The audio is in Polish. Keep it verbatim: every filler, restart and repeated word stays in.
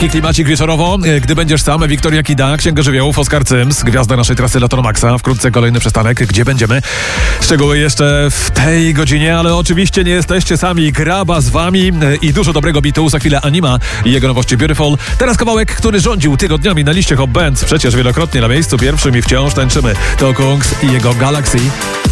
Taki klimacik wieczorowo, gdy będziesz sam. Wiktoria Kida, Księga Żywiołów, Oskar Cyms, gwiazda naszej trasy Latonomaxa. Wkrótce kolejny przystanek, gdzie będziemy. Szczegóły jeszcze w tej godzinie, ale oczywiście nie jesteście sami. Graba z wami i dużo dobrego bitu. Za chwilę Anima i jego nowości Beautiful. Teraz kawałek, który rządził tygodniami na liście Hot Bands. Przecież wielokrotnie na miejscu pierwszym i wciąż tańczymy. To Kungs i jego Galaxy.